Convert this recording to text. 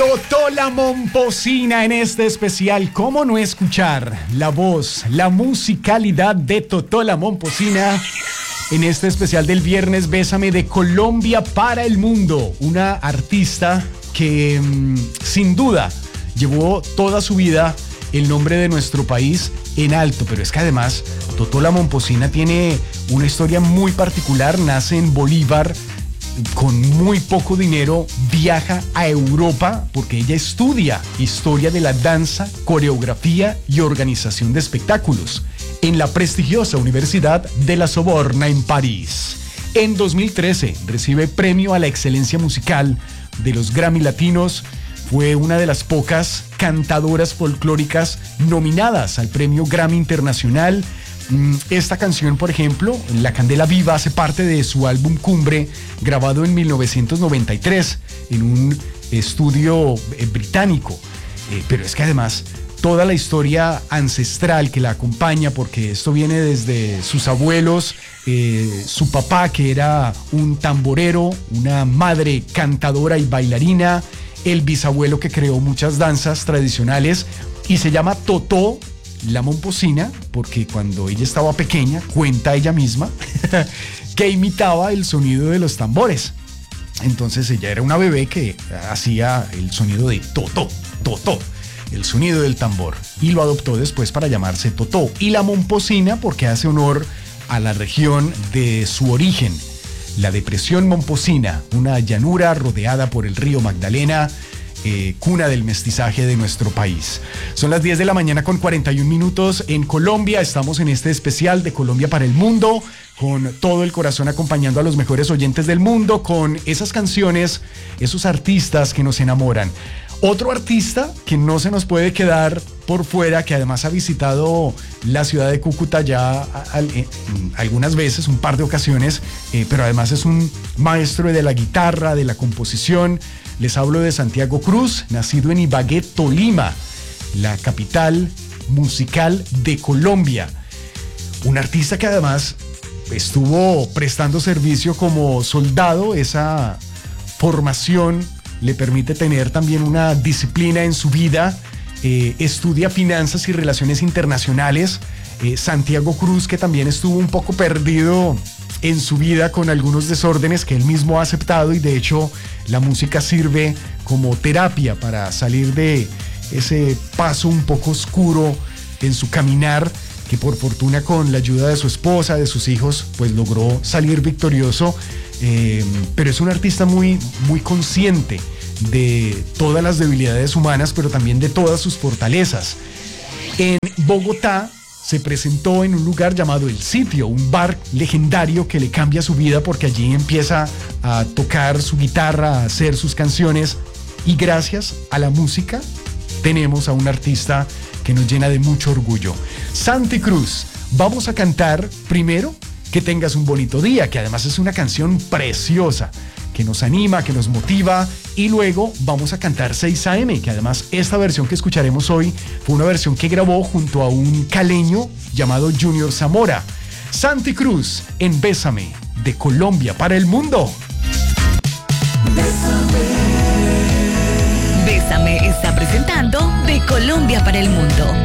Totó la Momposina en este especial. ¿Cómo no escuchar la voz, la musicalidad de Totó la Momposina en este especial del viernes Bésame de Colombia para el mundo? Una artista que sin duda llevó toda su vida el nombre de nuestro país en alto, pero es que además Totó la Momposina tiene una historia muy particular. Nace en Bolívar, con muy poco dinero viaja a Europa porque ella estudia historia de la danza, coreografía y organización de espectáculos en la prestigiosa Universidad de la Sorbona en París. En 2013 recibe premio a la excelencia musical de los Grammy Latinos. Fue una de las pocas cantadoras folclóricas nominadas al premio Grammy Internacional. Esta canción, por ejemplo, La Candela Viva, hace parte de su álbum Cumbre, grabado en 1993 en un estudio británico. Pero es que además toda la historia ancestral que la acompaña, porque esto viene desde sus abuelos, su papá que era un tamborero, una madre cantadora y bailarina, el bisabuelo que creó muchas danzas tradicionales, y se llama Totó la Momposina porque cuando ella estaba pequeña, cuenta ella misma, que imitaba el sonido de los tambores. Entonces ella era una bebé que hacía el sonido de Totó, Totó, el sonido del tambor, y lo adoptó después para llamarse Totó. Y la Momposina porque hace honor a la región de su origen, la Depresión Momposina, una llanura rodeada por el río Magdalena, cuna del mestizaje de nuestro país. Son las 10 de la mañana con 41 minutos en Colombia. Estamos en este especial de Colombia para el mundo, con todo el corazón acompañando a los mejores oyentes del mundo, con esas canciones, esos artistas que nos enamoran. Otro artista que no se nos puede quedar por fuera, que además ha visitado la ciudad de Cúcuta ya algunas veces, un par de ocasiones, pero además es un maestro de la guitarra, de la composición. Les hablo de Santiago Cruz, nacido en Ibagué, Tolima, la capital musical de Colombia. Un artista que además estuvo prestando servicio como soldado. Esa formación le permite tener también una disciplina en su vida. Estudia finanzas y relaciones internacionales. Santiago Cruz, que también estuvo un poco perdido en su vida con algunos desórdenes que él mismo ha aceptado, y de hecho la música sirve como terapia para salir de ese paso un poco oscuro en su caminar, que por fortuna con la ayuda de su esposa, de sus hijos, pues logró salir victorioso. Pero es un artista muy, muy consciente de todas las debilidades humanas, pero también de todas sus fortalezas. En Bogotá se presentó en un lugar llamado El Sitio, un bar legendario que le cambia su vida porque allí empieza a tocar su guitarra, a hacer sus canciones, y gracias a la música tenemos a un artista que nos llena de mucho orgullo. Santi Cruz, vamos a cantar primero Que tengas un bonito día, que además es una canción preciosa, que nos anima, que nos motiva, y luego vamos a cantar 6 AM, que además esta versión que escucharemos hoy fue una versión que grabó junto a un caleño llamado Junior Zamora. Santi Cruz en Bésame de Colombia para el mundo. Bésame está presentando De Colombia para el mundo.